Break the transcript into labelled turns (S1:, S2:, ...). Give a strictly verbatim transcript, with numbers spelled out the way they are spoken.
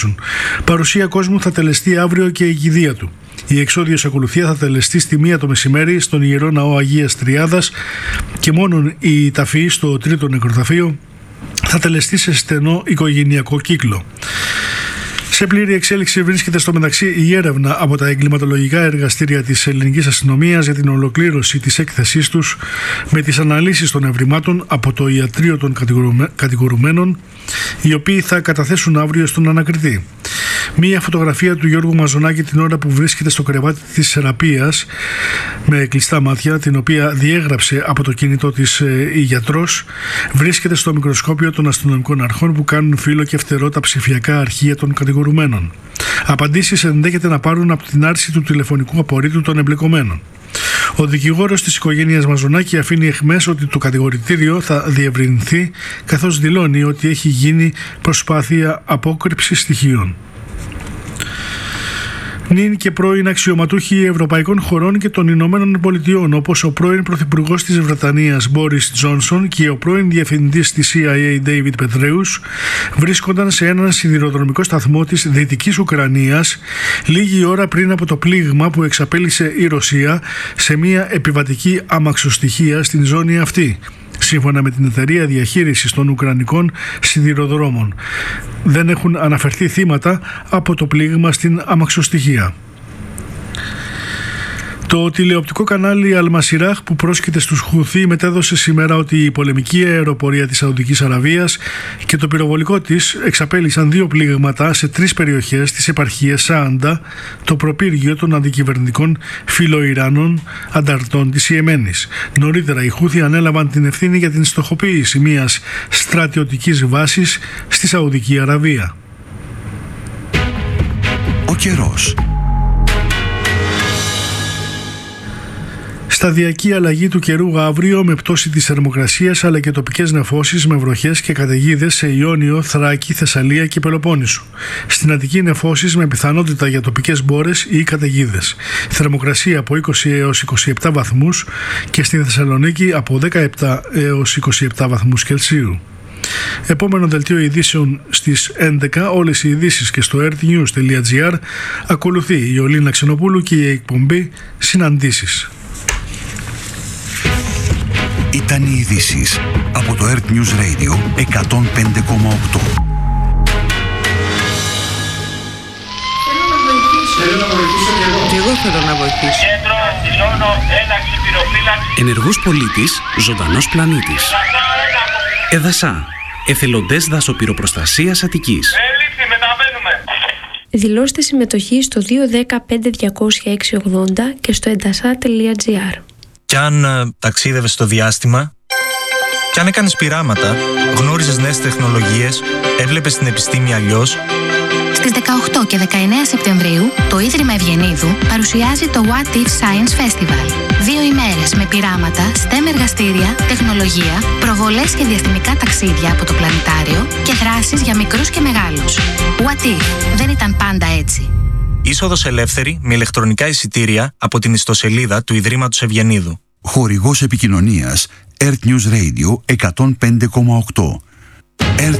S1: Παρουσία κόσμου θα τελεστεί αύριο και η κηδεία του. Η εξώδιος ακολουθία θα τελεστεί στη μία το μεσημέρι στον Ιερό Ναό Αγίας Τριάδας και μόνον η ταφή στο τρίτο νεκροταφείο θα τελεστεί σε στενό οικογενειακό κύκλο. Σε πλήρη εξέλιξη βρίσκεται στο μεταξύ η έρευνα από τα εγκληματολογικά εργαστήρια της ελληνικής αστυνομίας για την ολοκλήρωση της έκθεσής τους με τις αναλύσεις των ευρημάτων από το ιατρείο των κατηγορουμένων, οι οποίοι θα καταθέσουν αύριο στον ανακριτή. Μία φωτογραφία του Γιώργου Μαζονάκη την ώρα που βρίσκεται στο κρεβάτι της θεραπείας με κλειστά μάτια, την οποία διέγραψε από το κινητό της ε, η γιατρός, βρίσκεται στο μικροσκόπιο των αστυνομικών αρχών που κάνουν φύλλο και φτερό τα ψηφιακά αρχεία των κατηγορουμένων. Απαντήσεις ενδέχεται να πάρουν από την άρση του τηλεφωνικού απορρίτου των εμπλεκομένων. Ο δικηγόρος της οικογένειας Μαζονάκη αφήνει εχμές ότι το κατηγορητήριο θα διευρυνθεί, καθώς δηλώνει ότι έχει γίνει προσπάθεια απόκρυψης στοιχείων. Νυν και πρώην αξιωματούχοι ευρωπαϊκών χωρών και των Ηνωμένων Πολιτειών, όπως ο πρώην πρωθυπουργός της Βρετανίας Μπόρις Τζόνσον και ο πρώην διευθυντής της σι άι έι Ντέιβιντ Πετρέους, βρίσκονταν σε έναν σιδηροδρομικό σταθμό της Δυτικής Ουκρανίας λίγη ώρα πριν από το πλήγμα που εξαπέλυσε η Ρωσία σε μια επιβατική αμαξοστοιχεία στην ζώνη αυτή, σύμφωνα με την εταιρεία διαχείρισης των Ουκρανικών σιδηροδρόμων. Δεν έχουν αναφερθεί θύματα από το πλήγμα στην αμαξοστοιχεία. Το τηλεοπτικό κανάλι Αλμασιράχ, που πρόσκειται στους Χουθί, μετέδωσε σήμερα ότι η πολεμική αεροπορία της Σαουδικής Αραβίας και το πυροβολικό της εξαπέλυσαν δύο πλήγματα σε τρεις περιοχές της επαρχίας Σάντα, το προπύργιο των αντικυβερνητικών φιλοϊράνων ανταρτών της Ιεμένης. Νωρίτερα οι Χούθι ανέλαβαν την ευθύνη για την στοχοποίηση μιας στρατιωτικής βάσης στη Σαουδική Αραβία.
S2: Ο καιρός.
S1: Σταδιακή αλλαγή του καιρού αύριο με πτώση της θερμοκρασίας αλλά και τοπικές νεφώσεις με βροχές και καταιγίδες σε Ιόνιο, Θράκη, Θεσσαλία και Πελοπόννησο. Στην Αττική νεφώσεις με πιθανότητα για τοπικές μπόρες ή καταιγίδες. Θερμοκρασία από είκοσι έως είκοσι επτά βαθμούς και στη Θεσσαλονίκη από δεκαεπτά έως είκοσι επτά βαθμούς Κελσίου. Επόμενο δελτίο ειδήσεων στις έντεκα. Όλες οι ειδήσεις και στο earthnews τελεία gr. Ακολουθεί η Ιωλίνα Ξενοπούλου και η εκπομπή Συναντήσεις.
S2: Ήταν οι ειδήσεις από το Earth News Radio εκατόν πέντε κόμμα οκτώ.
S3: Θέλω να βοηθήσω και εγώ.
S4: Και εγώ θέλω να βοηθήσω.
S5: Κέντρο, δηλώνω ένταξη πυροφύλαξη.
S6: Ενεργός πολίτης, ζωντανός πλανήτης. Εδασά, εθελοντές δασοπυροπροστασίας Αττικής.
S5: Έληξη, μεταβαίνουμε.
S7: Δηλώστε συμμετοχή στο δύο ένα μηδέν πέντε διακόσια έξι ογδόντα και στο εντασά τελεία gr.
S8: Κι αν ε, ταξίδευες στο διάστημα, κι αν έκανες πειράματα, γνώριζες νέες τεχνολογίες, έβλεπες την επιστήμη αλλιώς.
S9: Στις δεκαοκτώ και δεκαεννέα Σεπτεμβρίου, το Ίδρυμα Ευγενίδου παρουσιάζει το What If Science Festival. Δύο ημέρες με πειράματα, STEM εργαστήρια, τεχνολογία, προβολές και διαστημικά ταξίδια από το πλανητάριο και δράσεις για μικρούς και μεγάλους. What If δεν ήταν πάντα έτσι.
S8: Είσοδος ελεύθερη με ηλεκτρονικά εισιτήρια από την ιστοσελίδα του Ιδρύματος Ευγενίδου.
S2: Χορηγός επικοινωνίας Earth News Radio εκατόν πέντε κόμμα οκτώ. Earth